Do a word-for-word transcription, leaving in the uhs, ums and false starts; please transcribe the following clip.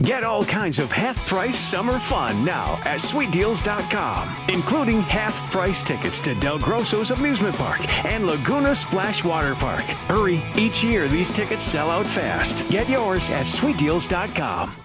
Get all kinds of half-price summer fun now at sweet deals dot com, including half-price tickets to Del Grosso's Amusement Park and Laguna Splash Water Park. Hurry, each year these tickets sell out fast. Get yours at sweet deals dot com.